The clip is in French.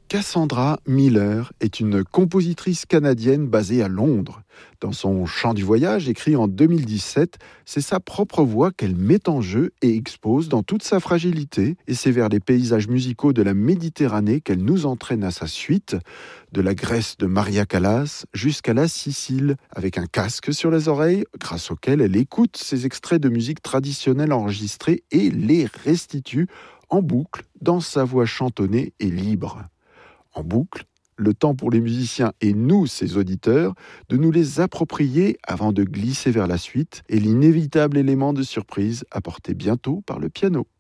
Cassandra Miller est une compositrice canadienne basée à Londres. Dans son Chant du voyage, écrit en 2017, c'est sa propre voix qu'elle met en jeu et expose dans toute sa fragilité. Et c'est vers les paysages musicaux de la Méditerranée qu'elle nous entraîne à sa suite, de la Grèce de Maria Callas jusqu'à la Sicile, avec un casque sur les oreilles, grâce auquel elle écoute ces extraits de musique traditionnelle enregistrés et les restitue en boucle dans sa voix chantonnée et libre. En boucle, le temps pour les musiciens et nous, ses auditeurs, de nous les approprier avant de glisser vers la suite et l'inévitable élément de surprise apporté bientôt par le piano.